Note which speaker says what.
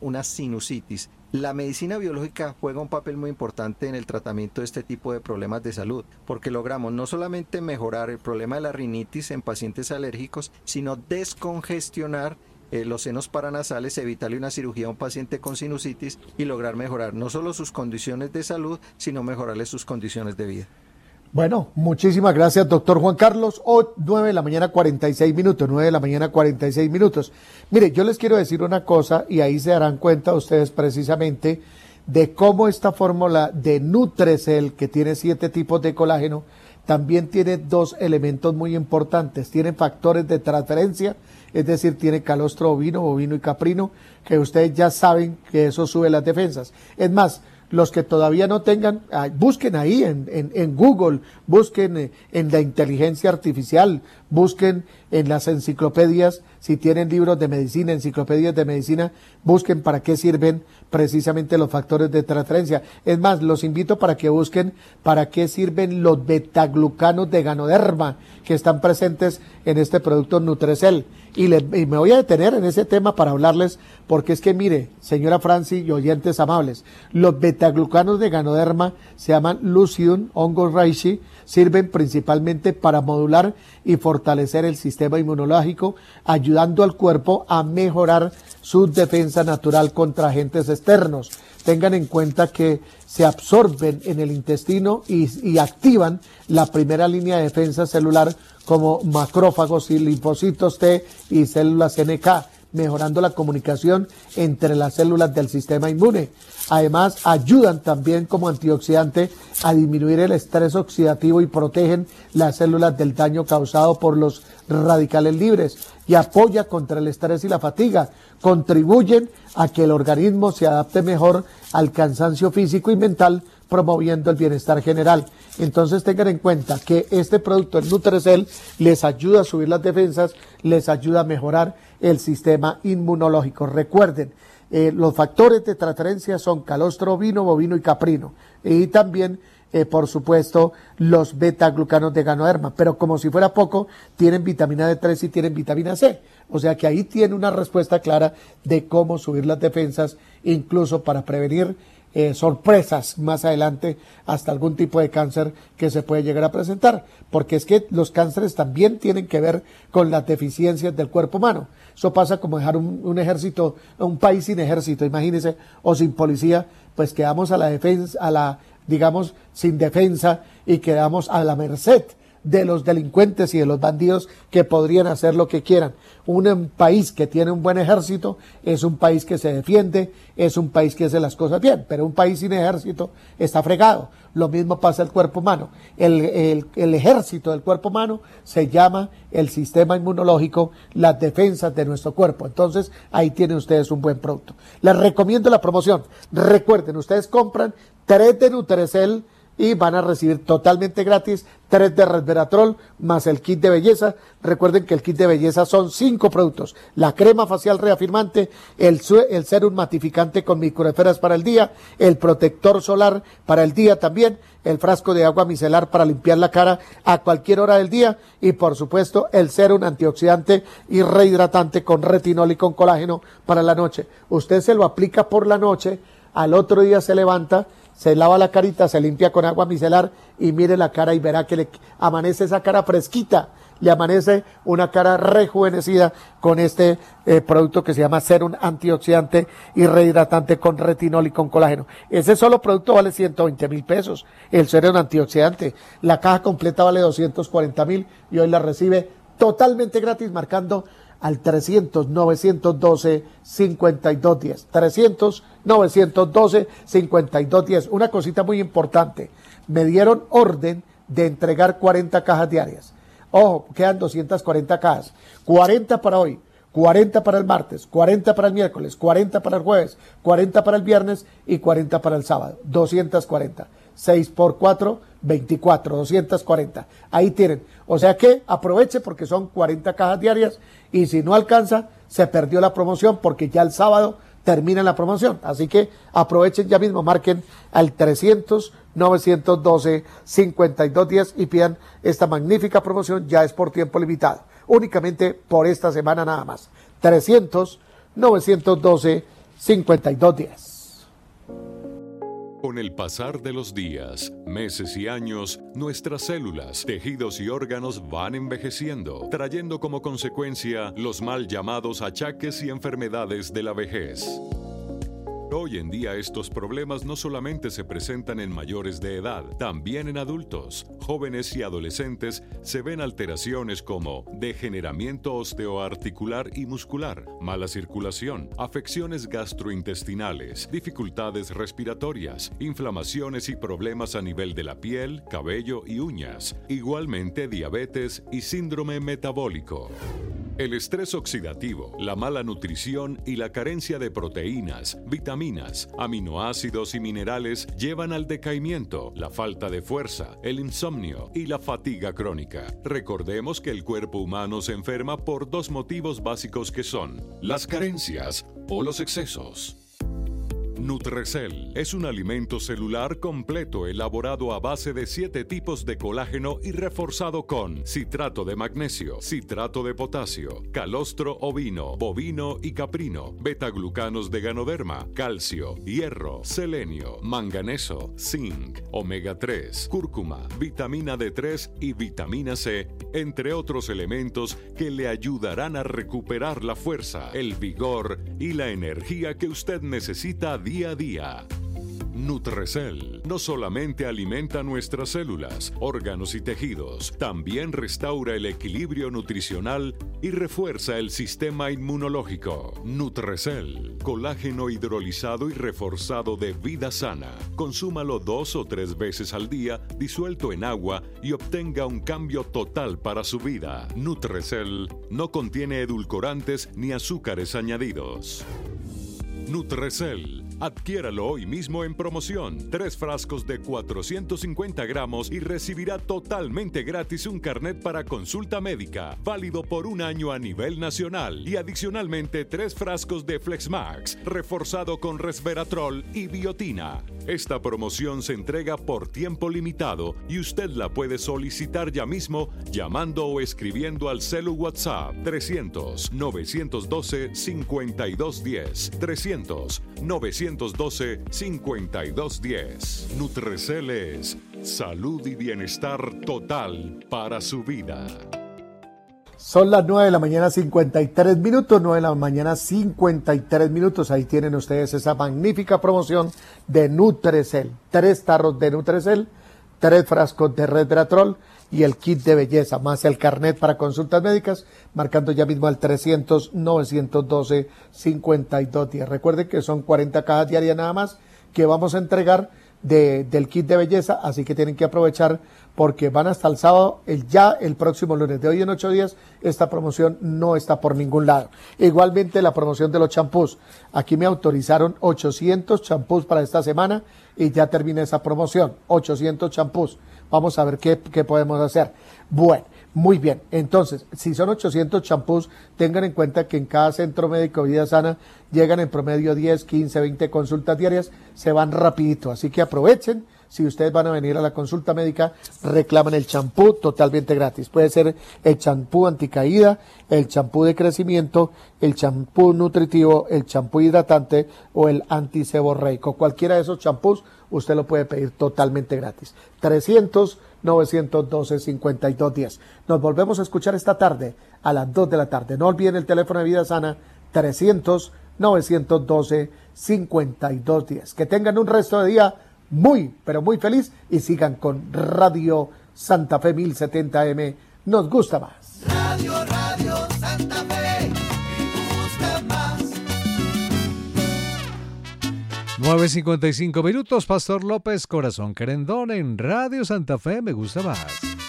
Speaker 1: una sinusitis. La medicina biológica juega un papel muy importante en el tratamiento de este tipo de problemas de salud, porque logramos no solamente mejorar el problema de la rinitis en pacientes alérgicos, sino descongestionar los senos paranasales, evitarle una cirugía a un paciente con sinusitis y lograr mejorar no solo sus condiciones de salud, sino mejorarle sus condiciones de vida.
Speaker 2: Bueno, muchísimas gracias, doctor Juan Carlos. 9 de la mañana 46 minutos, 9 de la mañana 46 minutos. Mire, yo les quiero decir una cosa y ahí se darán cuenta ustedes precisamente de cómo esta fórmula de Nutrecel, que tiene 7 tipos de colágeno, también tiene 2 elementos muy importantes. Tiene factores de transferencia, es decir, tiene calostro bovino, bovino y caprino, que ustedes ya saben que eso sube las defensas. Es más, los que todavía no tengan, busquen ahí en Google, busquen en la inteligencia artificial, busquen en las enciclopedias, si tienen libros de medicina, enciclopedias de medicina, busquen para qué sirven precisamente los factores de transferencia. Es más, los invito para que busquen para qué sirven los betaglucanos de Ganoderma que están presentes en este producto Nutrecel. Y me voy a detener en ese tema para hablarles, porque es que mire, señora Franci y oyentes amables, los betaglucanos de Ganoderma se llaman Lucidum, hongos reishi, sirven principalmente para modular y fortalecer el sistema inmunológico, ayudando al cuerpo a mejorar su defensa natural contra agentes externos. Tengan en cuenta que se absorben en el intestino y activan la primera línea de defensa celular como macrófagos y linfocitos T y células NK, mejorando la comunicación entre las células del sistema inmune. Además, ayudan también como antioxidante a disminuir el estrés oxidativo y protegen las células del daño causado por los radicales libres y apoya contra el estrés y la fatiga. Contribuyen a que el organismo se adapte mejor al cansancio físico y mental, promoviendo el bienestar general. Entonces tengan en cuenta que este producto, el Nutrecel, les ayuda a subir las defensas, les ayuda a mejorar el sistema inmunológico. Recuerden, los factores de transferencia son calostro bovino, bovino y caprino. Y también, por supuesto, los beta-glucanos de Ganoderma. Pero como si fuera poco, tienen vitamina D3 y tienen vitamina C. O sea que ahí tiene una respuesta clara de cómo subir las defensas, incluso para prevenir sorpresas más adelante, hasta algún tipo de cáncer que se puede llegar a presentar, porque es que los cánceres también tienen que ver con las deficiencias del cuerpo humano. Eso pasa como dejar un ejército, un país sin ejército, imagínense, o sin policía, pues quedamos a la defensa, digamos, sin defensa y quedamos a la merced de los delincuentes y de los bandidos que podrían hacer lo que quieran. Un país que tiene un buen ejército es un país que se defiende, es un país que hace las cosas bien, pero un país sin ejército está fregado. Lo mismo pasa el cuerpo humano. El ejército del cuerpo humano se llama el sistema inmunológico, las defensas de nuestro cuerpo. Entonces, ahí tienen ustedes un buen producto. Les recomiendo la promoción. Recuerden, ustedes compran 3 de Nutrecel y van a recibir totalmente gratis 3 de resveratrol más el kit de belleza. Recuerden que el kit de belleza son 5 productos: la crema facial reafirmante, el serum matificante con microesferas para el día, el protector solar para el día también, el frasco de agua micelar para limpiar la cara a cualquier hora del día y por supuesto el serum antioxidante y rehidratante con retinol y con colágeno para la noche. Usted se lo aplica por la noche, al otro día se levanta, se lava la carita, se limpia con agua micelar y mire la cara y verá que le amanece esa cara fresquita, le amanece una cara rejuvenecida con este producto que se llama serum antioxidante y rehidratante con retinol y con colágeno. Ese solo producto vale 120,000 pesos, el serum antioxidante. La caja completa vale 240,000 y hoy la recibe totalmente gratis marcando al 300-912-5210. 300-912-5210. Una cosita muy importante. Me dieron orden de entregar 40 cajas diarias. Ojo, quedan 240 cajas. 40 para hoy, 40 para el martes, 40 para el miércoles, 40 para el jueves, 40 para el viernes y 40 para el sábado. 240. 6 por 4, 24, 240. Ahí tienen. O sea que aproveche porque son 40 cajas diarias y si no alcanza, se perdió la promoción porque ya el sábado termina la promoción. Así que aprovechen ya mismo, marquen al 300-912-5210 y pidan esta magnífica promoción. Ya es por tiempo limitado. Únicamente por esta semana nada más. 300-912-5210. 5210.
Speaker 3: Con el pasar de los días, meses y años, nuestras células, tejidos y órganos van envejeciendo, trayendo como consecuencia los mal llamados achaques y enfermedades de la vejez. Hoy en día estos problemas no solamente se presentan en mayores de edad, también en adultos, jóvenes y adolescentes se ven alteraciones como degeneramiento osteoarticular y muscular, mala circulación, afecciones gastrointestinales, dificultades respiratorias, inflamaciones y problemas a nivel de la piel, cabello y uñas, igualmente diabetes y síndrome metabólico. El estrés oxidativo, la mala nutrición y la carencia de proteínas, vitaminas, aminoácidos y minerales llevan al decaimiento, la falta de fuerza, el insomnio y la fatiga crónica. Recordemos que el cuerpo humano se enferma por dos motivos básicos que son las carencias o los excesos. Nutrecel es un alimento celular completo elaborado a base de 7 tipos de colágeno y reforzado con citrato de magnesio, citrato de potasio, calostro ovino, bovino y caprino, betaglucanos de ganoderma, calcio, hierro, selenio, manganeso, zinc, omega 3, cúrcuma, vitamina D3 y vitamina C, entre otros elementos que le ayudarán a recuperar la fuerza, el vigor y la energía que usted necesita día a día. Nutrecel no solamente alimenta nuestras células, órganos y tejidos, también restaura el equilibrio nutricional y refuerza el sistema inmunológico. Nutrecel, colágeno hidrolizado y reforzado de vida sana. Consúmalo 2 o 3 veces al día, disuelto en agua, y obtenga un cambio total para su vida. Nutrecel no contiene edulcorantes ni azúcares añadidos. Nutrecel. Adquiéralo hoy mismo en promoción. 3 frascos de 450 gramos y recibirá totalmente gratis un carnet para consulta médica, válido por 1 año a nivel nacional. Y adicionalmente 3 frascos de Flexmax, reforzado con resveratrol y biotina. Esta promoción se entrega por tiempo limitado y usted la puede solicitar ya mismo llamando o escribiendo al celu WhatsApp 300-912-5210. 300-912-5210. Nutrecel es salud y bienestar total para su vida.
Speaker 2: Son las 9 de la mañana 53 minutos, 9 de la mañana 53 minutos. Ahí tienen ustedes esa magnífica promoción de Nutrecel. 3 tarros de Nutrecel, 3 frascos de resveratrol y el kit de belleza, más el carnet para consultas médicas, marcando ya mismo al 300-912-5210. Recuerden que son 40 cajas diarias nada más que vamos a entregar del kit de belleza, así que tienen que aprovechar porque van hasta el sábado, el próximo lunes. De hoy en 8 días, esta promoción no está por ningún lado. Igualmente la promoción de los champús. Aquí me autorizaron 800 champús para esta semana y ya termina esa promoción. 800 champús. Vamos a ver qué podemos hacer. Bueno, muy bien. Entonces, si son 800 champús, tengan en cuenta que en cada centro médico Vida Sana llegan en promedio 10, 15, 20 consultas diarias. Se van rapidito, así que aprovechen. Si ustedes van a venir a la consulta médica, reclaman el champú totalmente gratis. Puede ser el champú anticaída, el champú de crecimiento, el champú nutritivo, el champú hidratante o el antiseborreico. Cualquiera de esos champús usted lo puede pedir totalmente gratis. 300-912-5210. Nos volvemos a escuchar esta tarde a las 2 de la tarde. No olviden el teléfono de Vida Sana, 300-912-5210. Que tengan un resto de día muy, pero muy feliz y sigan con Radio Santa Fe 1070M. Nos gusta más.
Speaker 4: Radio Santa Fe, me gusta más.
Speaker 5: 9:55 minutos, Pastor López Corazón Querendón en Radio Santa Fe, me gusta más.